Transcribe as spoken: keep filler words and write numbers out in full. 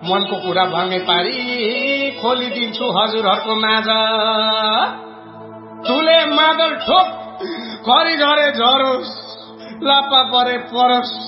मनको कुरा भन्ने पारी खोलिदिन्छु हजुरहरूको माझ। ठुले मादल ठोक खरी झरे झरोस् लापा परे परोस्